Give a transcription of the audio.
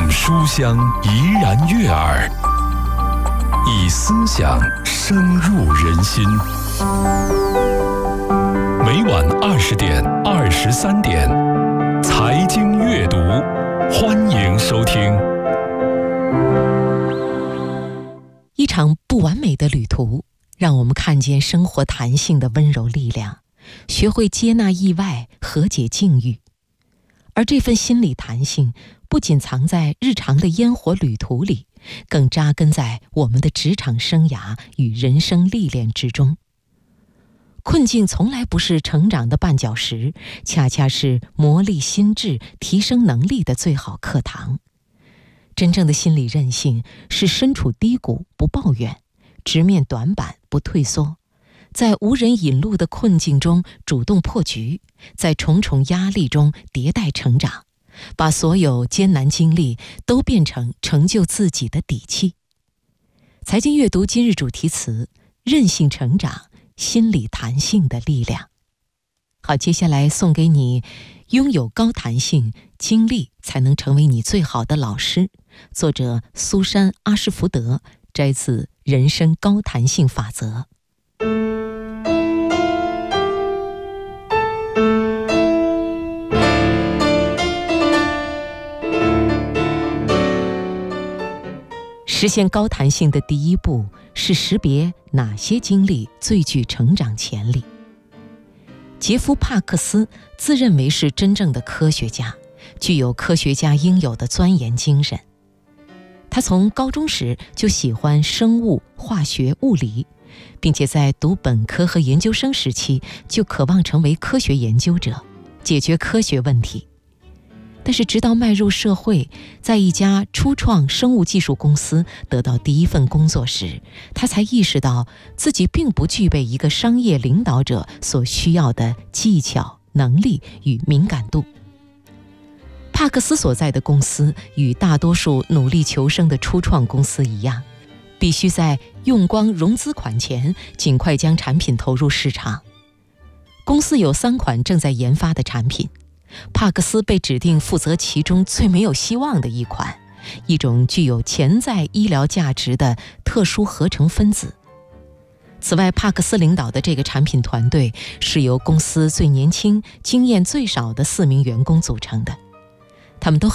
用书香怡然悦耳，以思想深入人心。每晚20点、23点，财经阅读，欢迎收听。 一场不完美的旅途，让我们看见生活弹性的温柔力量，学会接纳意外，和解境遇。而这份心理弹性不仅藏在日常的烟火旅途里，更扎根在我们的职场生涯与人生历练之中。困境从来不是成长的绊脚石，恰恰是磨砺心智、提升能力的最好课堂。真正的心理韧性是身处低谷不抱怨，直面短板不退缩，在无人引路的困境中主动破局，在重重压力中迭代成长，把所有艰难经历都变成成就自己的底气。财经阅读今日主题词：韧性成长，心理弹性的力量。好，接下来送给你拥有高弹性，经历才能成为你最好的老师。作者苏珊·阿什福德，摘自《人生高弹性法则》。实现高弹性的第一步是识别哪些经历最具成长潜力。杰夫·帕克斯自认为是真正的科学家，具有科学家应有的钻研精神。他从高中时就喜欢生物、化学、物理，并且在读本科和研究生时期就渴望成为科学研究者，解决科学问题。但是直到迈入社会，在一家初创生物技术公司得到第一份工作时，他才意识到自己并不具备一个商业领导者所需要的技巧、能力与敏感度。帕克斯所在的公司与大多数努力求生的初创公司一样，必须在用光融资款前尽快将产品投入市场。公司有3款正在研发的产品，帕克斯被指定负责其中最没有希望的一款，一种具有潜在医疗价值的特殊合成分子。此外，帕克斯领导的这个产品团队是由公司最年轻、经验最少的4名员工组成的，他们都